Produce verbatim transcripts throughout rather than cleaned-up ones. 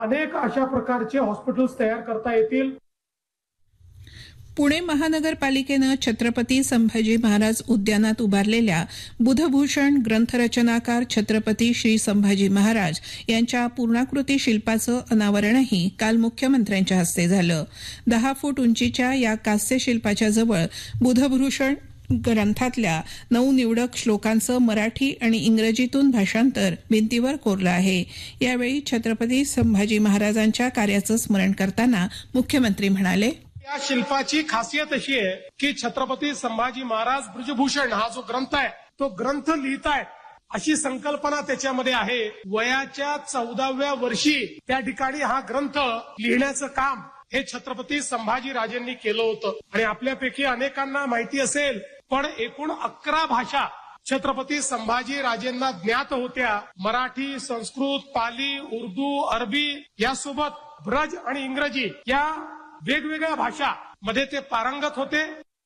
अनेक अशा प्रकारचे हॉस्पिटल्स तयार करता येतील। पुणे महानगरपालिकेनं छत्रपती संभाजी महाराज उद्यानात उभारलेल्या बुधभूषण ग्रंथरचनाकार छत्रपती श्री संभाजी महाराज यांच्या पूर्णाकृती शिल्पाचं अनावरणही काल मुख्यमंत्र्यांच्या हस्ते झालं। दहा फूट उंचीच्या या कांस्य शिल्पाच्या जवळ बुधभूषण ग्रंथातल्या नऊ निवडक श्लोकांचं मराठी आणि इंग्रजीतून भाषांतर भिंतीवर कोरलं आहे। यावेळी छत्रपती संभाजी महाराजांच्या कार्याचं स्मरण करताना मुख्यमंत्री म्हणाले, या शिल्पाची खासियत अशी आहे की छत्रपती संभाजी महाराज ब्रजभूषण हा जो ग्रंथ आहे तो ग्रंथ लिहितायत अशी संकल्पना त्याच्यामध्ये आहे। वयाच्या चौदाव्या वर्षी त्या ठिकाणी हा ग्रंथ लिहिण्याचं काम हे छत्रपती संभाजी राजेंनी केलं होतं आणि आपल्यापैकी अनेकांना माहिती असेल पण एकूण अकरा भाषा छत्रपती संभाजी राजेंना ज्ञात होत्या। मराठी, संस्कृत, पाली, उर्दू, अरबी यासोबत ब्रज आणि इंग्रजी या वेगवेगळ्या भाषा मध्ये ते पारंगत होते।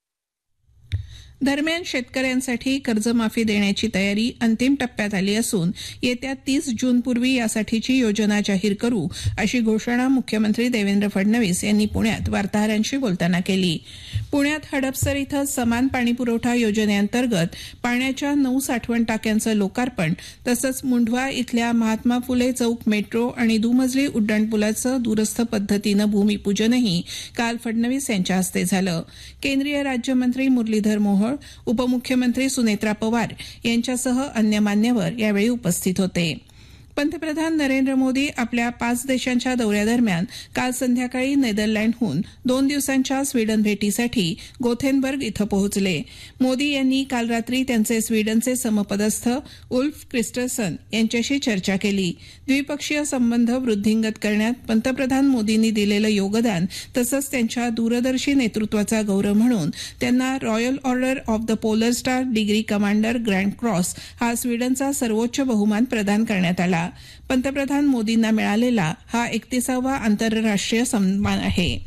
दरम्यान शेतकऱ्यांसाठी कर्जमाफी देण्याची तयारी अंतिम टप्प्यात आली असून येत्या तीस जूनपूर्वी यासाठीची योजना जाहीर करू अशी घोषणा मुख्यमंत्री देवेंद्र फडणवीस यांनी पुण्यात वार्ताहरांशी बोलताना केली। पुण्यात हडपसर इथं समान पाणीपुरवठा योजनेअंतर्गत पाण्याच्या नऊ साठवण टाक्यांचं लोकार्पण तसंच मुंढवा इथल्या महात्मा फुले चौक मेट्रो आणि दुमजली उड्डाणपुलाचं दूरस्थ पद्धतीनं भूमिपूजनही काल फडणवीस यांच्या हस्ते झालं। केंद्रीय राज्यमंत्री मुरलीधर मोहोळ, उपमुख्यमंत्री सुनेत्रा पवार यांच्यासह अन्य मान्यवर यावेळी उपस्थित होते। पंतप्रधान नरेंद्र मोदी आपल्या पाच देशांच्या दौऱ्यादरम्यान काल संध्याकाळी नेदरलँडहून दोन दिवसांच्या स्वीडन भेटीसाठी गोथेनबर्ग इथं पोहोचले। मोदी यांनी काल रात्री त्यांचे स्वीडनचे समपदस्थ उल्फ क्रिस्टसन यांच्याशी चर्चा केली। द्विपक्षीय संबंध वृद्धिंगत करण्यात पंतप्रधान मोदींनी दिलेलं योगदान तसंच त्यांच्या दूरदर्शी नेतृत्वाचा गौरव म्हणून त्यांना royal order of the polar star degree commander grand cross हा स्वीडनचा सर्वोच्च बहुमान प्रदान करण्यात आला। पंतप्रधान मोदींना मिळालेला हा एकतीसावा आंतरराष्ट्रीय सन्मान आहे।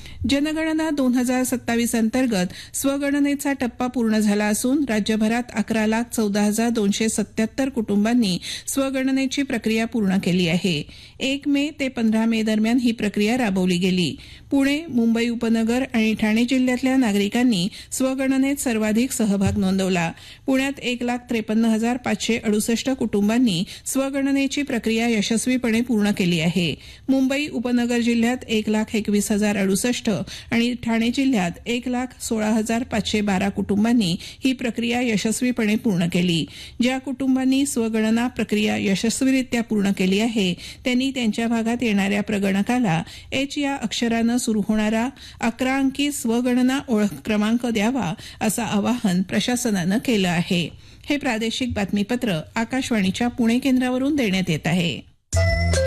जनगणना दोन हजार सत्तावीस अंतर्गत स्वगणनेचा टप्पा पूर्ण झाला असून राज्यभरात अकरा लाख चौदा हजार दोनशे सत्याहत्तर कुटुंबांनी स्वगणनेची प्रक्रिया पूर्ण केली आहे। एक मे ते पंधरा मे दरम्यान ही प्रक्रिया राबवली गेली। पुणे, मुंबई उपनगर आणि ठाणे जिल्ह्यातल्या नागरिकांनी स्वगणनेत सर्वाधिक सहभाग नोंदवला। पुण्यात एक लाख त्रेपन्न हजार पाचशे अडुसष्ट कुटुंबांनी स्वगणनेची प्रक्रिया यशस्वीपणे पूर्ण केली आहे। मुंबई उपनगर जिल्ह्यात एक लाख एकवीस हजार अडुसष्ट आणि ठाणे जिल्ह्यात एक लाख सोळा हजार पाचशे बारा कुटुंबांनी ही प्रक्रिया यशस्वीपणे पूर्ण केली। ज्या कुटुंबांनी स्वगणना प्रक्रिया यशस्वीरित्या पूर्ण केली आहे त्यांनी त्यांच्या भागात येणाऱ्या प्रगणकाला एच या अक्षरानं सुरू होणारा अकरा अंकी स्वगणना ओळख क्रमांक द्यावा असं आवाहन प्रशासनानं केलं आहे। हे प्रादेशिक बातमीपत्र आकाशवाणीच्या पुणे केंद्रावरून देण्यात येत आहे।